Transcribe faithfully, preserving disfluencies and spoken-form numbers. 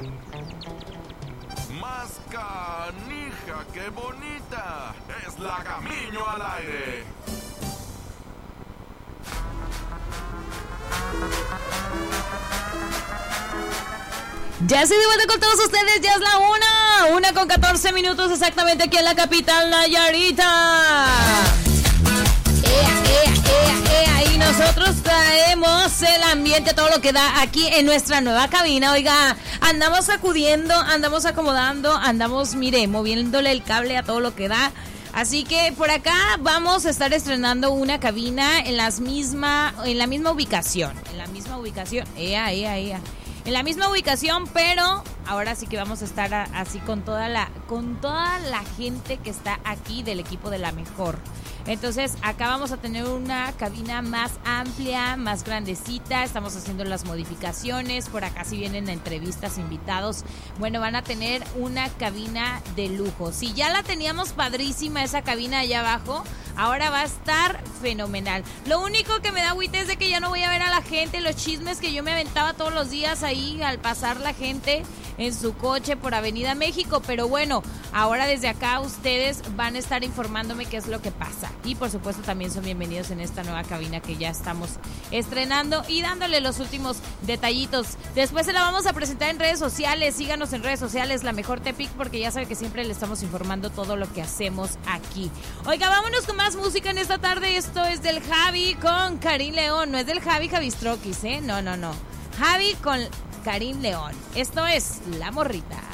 Más canija que bonita es la Camino al Aire. Ya estoy de vuelta con todos ustedes, ya es la una, una con catorce minutos exactamente aquí en la capital Nayarita. Ea, ea, ea, ea, y nosotros traemos el ambiente, todo lo que da aquí en nuestra nueva cabina. Oiga, andamos sacudiendo, andamos acomodando, andamos, mire, moviéndole el cable a todo lo que da. Así que por acá vamos a estar estrenando una cabina en las misma, en la misma ubicación, en la misma ubicación, ea, ea, ea. En la misma ubicación, pero ahora sí que vamos a estar a, así con toda la con toda la gente que está aquí del equipo de La Mejor. Entonces, acá vamos a tener una cabina más amplia, más grandecita. Estamos haciendo las modificaciones. Por acá si vienen entrevistas, invitados. Bueno, van a tener una cabina de lujo. Si ya la teníamos padrísima esa cabina allá abajo, ahora va a estar fenomenal. Lo único que me da agüita es de que ya no voy a ver a la gente, los chismes que yo me aventaba todos los días ahí al pasar la gente en su coche por Avenida México. Pero bueno, ahora desde acá ustedes van a estar informándome qué es lo que pasa. Y por supuesto también son bienvenidos en esta nueva cabina que ya estamos estrenando y dándole los últimos detallitos. Después se la vamos a presentar en redes sociales. Síganos en redes sociales, La Mejor Tepic, porque ya sabe que siempre le estamos informando todo lo que hacemos aquí. Oiga, vámonos con más música en esta tarde. Esto es del Javi con Karim León. No es del Javi Javistroquis, ¿eh? No, no, no. Javi con Karim León. Esto es La Morrita.